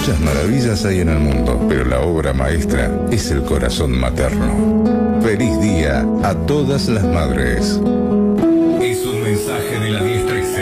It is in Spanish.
Muchas maravillas hay en el mundo, pero la obra maestra es el corazón materno. Feliz día a todas las madres.